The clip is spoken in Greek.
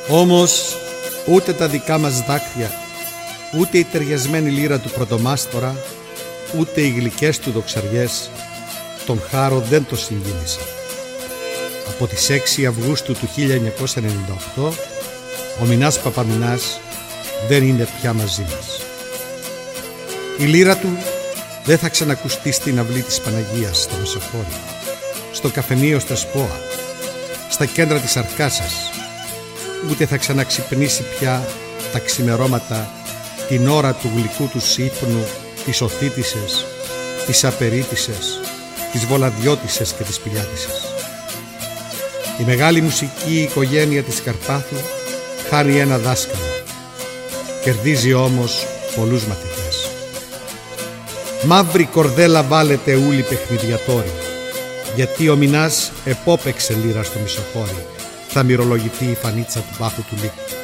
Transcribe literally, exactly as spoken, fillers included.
Όμως ούτε τα δικά μας δάκρυα, ούτε η ταιριασμένη λύρα του πρωτομάστορα, ούτε οι γλυκές του δοξαριές τον Χάρο δεν το συγκίνησαν. Από τις έξι Αυγούστου του χίλια εννιακόσια ενενήντα οκτώ ο Μινάς Παπαμινάς δεν είναι πια μαζί μας. Η λύρα του δεν θα ξανακουστεί στην αυλή της Παναγίας στο Μεσοχώρι, στο καφενείο στα Σπόα, στα κέντρα της Αρκάσας, ούτε θα ξαναξυπνήσει πια τα ξημερώματα την ώρα του γλυκού του ύπνου της Οθήτισσες, της Απερίτισσες, της Βολαδιώτισσες και της Πηλιάτισσες. Η μεγάλη μουσική οικογένεια της Καρπάθου χάνει ένα δάσκαλο, κερδίζει όμως πολλούς μαθητές. Μαύρη κορδέλα βάλετε ούλοι παιχνιδιατόροι, γιατί ο Μινάς επόπεξε λύρα στο Μισοχώρι, θα μυρολογηθεί η φανίτσα του βάφου του λύκου.